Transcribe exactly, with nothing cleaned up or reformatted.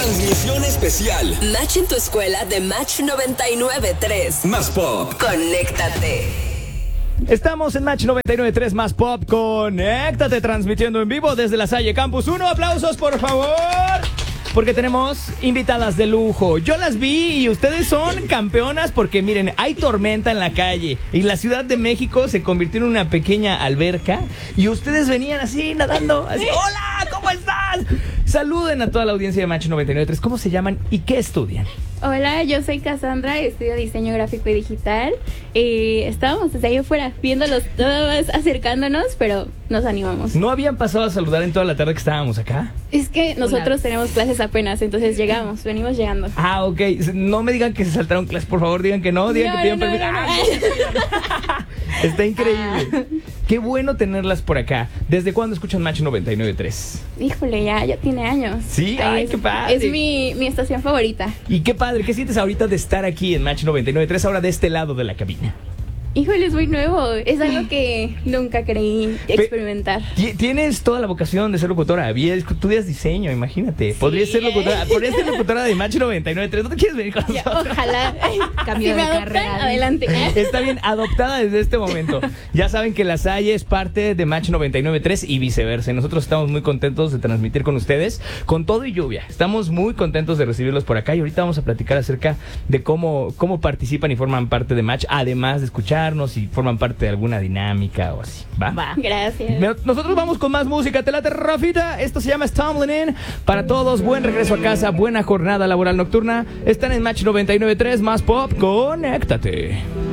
Transmisión especial. Match en tu escuela de Match noventa y nueve punto tres. Más Pop. Conéctate. Estamos en Match noventa y nueve punto tres Más Pop. Conéctate, transmitiendo en vivo desde La Salle Campus uno. Aplausos, por favor, porque tenemos invitadas de lujo. Yo las vi y ustedes son campeonas porque miren, hay tormenta en la calle y la Ciudad de México se convirtió en una pequeña alberca y ustedes venían así nadando, así, hola, ¿cómo estás? Saluden a toda la audiencia de Match noventa y nueve punto tres. ¿Cómo se llaman y qué estudian? Hola, yo soy Cassandra, estudio diseño gráfico y digital. Y estábamos desde ahí afuera, viéndolos todos, acercándonos, pero nos animamos. ¿No habían pasado a saludar en toda la tarde que estábamos acá? Es que nosotros Hola. tenemos clases apenas, entonces llegamos, venimos llegando. Ah, ok. No me digan que se saltaron clases, por favor, digan que no, digan No, que pidan no, no, permiso. no, no. Ah, está increíble. Qué bueno tenerlas por acá. ¿Desde cuándo escuchan Match noventa y nueve punto tres? Híjole, ya, ya tiene años. Sí, ay, es, qué padre. Es mi, mi estación favorita. Y qué padre, ¿qué sientes ahorita de estar aquí en Match noventa y nueve punto tres, ahora de este lado de la cabina? Híjole, es muy nuevo, es algo que nunca creí experimentar. Ti- Tienes toda la vocación de ser locutora. Bien, estudias diseño, imagínate. Podrías ser locutora, podrías ser locutora de Match noventa y nueve punto tres. ¿No te quieres venir con Ya, nosotros? ojalá. Cambio si de me adoptan, carrera. adelante. Está bien, adoptada desde este momento. Ya saben que La Salle es parte de Match noventa y nueve punto tres y viceversa. Y nosotros estamos muy contentos de transmitir con ustedes, con todo y lluvia. Estamos muy contentos de recibirlos por acá y ahorita vamos a platicar acerca de cómo, cómo participan y forman parte de Match, además de escucharnos y forman parte de alguna dinámica o así. ¿Va? Va. Gracias. Me- Nosotros vamos con más música. Te late, Rafita. Esto se llama Stumbling In. Para todos, buen regreso a casa, buena jornada laboral nocturna. Están en Match noventa y nueve punto tres Más Pop. Conéctate.